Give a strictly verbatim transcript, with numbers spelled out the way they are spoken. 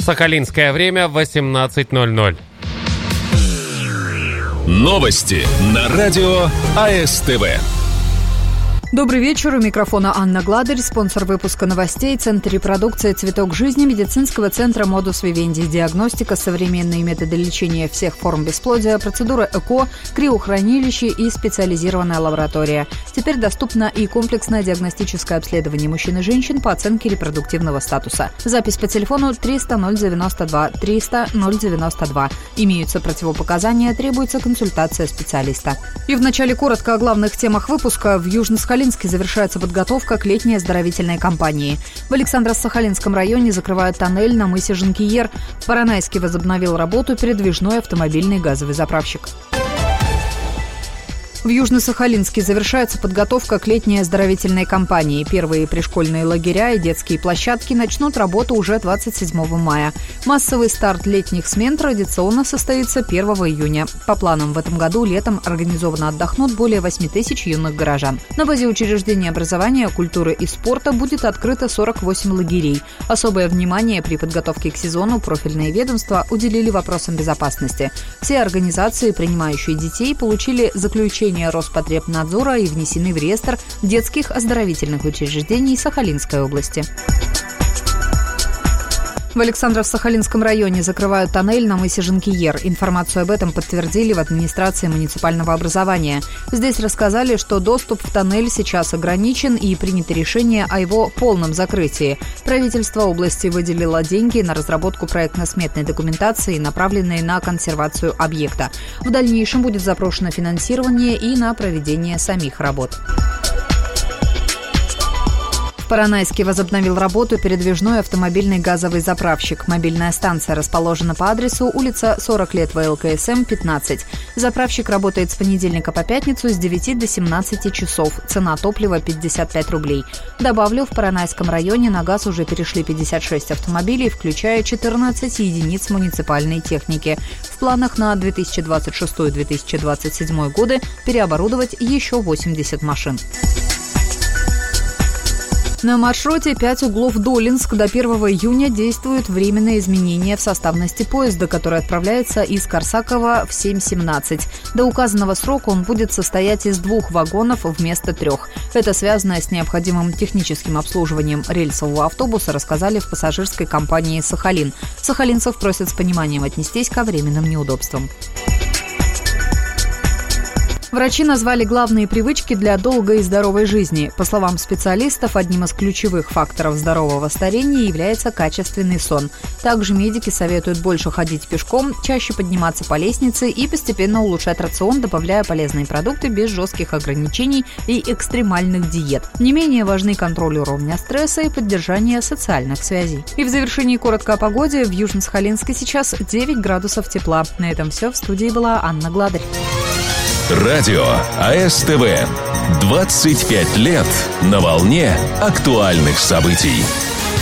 Сахалинское время восемнадцать ноль ноль. Новости на радио АСТВ. Добрый вечер. У микрофона Анна Гладырь, спонсор выпуска новостей, Центр репродукции «Цветок жизни» медицинского центра «Модус Вивенди». Диагностика, современные методы лечения всех форм бесплодия, процедура ЭКО, криохранилище и специализированная лаборатория. Теперь доступно и комплексное диагностическое обследование мужчин и женщин по оценке репродуктивного статуса. Запись по телефону триста ноль девяносто два триста ноль девяносто два. Имеются противопоказания, требуется консультация специалиста. И вначале коротко о главных темах выпуска. В Южно-Сахалинске завершается подготовка к летней оздоровительной кампании. В Александро-Сахалинском районе закрывают тоннель на мысе Жанкиер. В Поронайске возобновил работу передвижной автомобильный газовый заправщик. В Южно-Сахалинске завершается подготовка к летней оздоровительной кампании. Первые пришкольные лагеря и детские площадки начнут работу уже двадцать седьмого мая. Массовый старт летних смен традиционно состоится первого июня. По планам, в этом году летом организованно отдохнут более восемь тысяч юных горожан. На базе учреждения образования, культуры и спорта будет открыто сорок восемь лагерей. Особое внимание при подготовке к сезону профильные ведомства уделили вопросам безопасности. Все организации, принимающие детей, получили заключение Роспотребнадзора и внесены в реестр детских оздоровительных учреждений Сахалинской области. В Александро-Сахалинском районе закрывают тоннель на мысе Жанкиер. Информацию об этом подтвердили в администрации муниципального образования. Здесь рассказали, что доступ в тоннель сейчас ограничен и принято решение о его полном закрытии. Правительство области выделило деньги на разработку проектно-сметной документации, направленной на консервацию объекта. В дальнейшем будет запрошено финансирование и на проведение самих работ. В Поронайске возобновил работу передвижной автомобильный газовый заправщик. Мобильная станция расположена по адресу улица сорок лет ВЛКСМ, пятнадцать. Заправщик работает с понедельника по пятницу с девяти до семнадцати часов. Цена топлива пятьдесят пять рублей. Добавлю, в Поронайском районе на газ уже перешли пятьдесят шесть автомобилей, включая четырнадцать единиц муниципальной техники. В планах на две тысячи двадцать шестой - две тысячи двадцать седьмой годы переоборудовать еще восемьдесят машин. На маршруте пять углов Долинск до первого июня действуют временные изменения в составности поезда, который отправляется из Корсакова в семь семнадцать. До указанного срока он будет состоять из двух вагонов вместо трех. Это связано с необходимым техническим обслуживанием рельсового автобуса, рассказали в пассажирской компании «Сахалин». Сахалинцев просят с пониманием отнестись ко временным неудобствам. Врачи назвали главные привычки для долгой и здоровой жизни. По словам специалистов, одним из ключевых факторов здорового старения является качественный сон. Также медики советуют больше ходить пешком, чаще подниматься по лестнице и постепенно улучшать рацион, добавляя полезные продукты без жестких ограничений и экстремальных диет. Не менее важны контроль уровня стресса и поддержание социальных связей. И в завершении коротко о погоде. В Южно-Сахалинске сейчас девять градусов тепла. На этом все. В студии была Анна Гладырь. Радио АСТВ. двадцать пять лет на волне актуальных событий.